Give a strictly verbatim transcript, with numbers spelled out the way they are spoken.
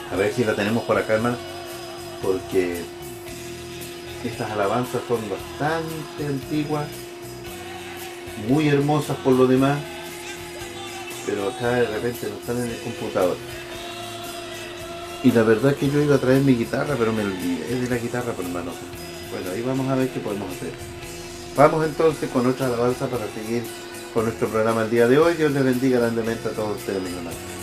A ver si la tenemos por acá, hermano, porque estas alabanzas son bastante antiguas, muy hermosas por lo demás, pero acá de repente no están en el computador. Y la verdad es que yo iba a traer mi guitarra, pero me olvidé de la guitarra, por hermano. Bueno, ahí vamos a ver qué podemos hacer. Vamos entonces con otra alabanza para seguir con nuestro programa el día de hoy. Dios les bendiga grandemente a todos ustedes, mis hermanos.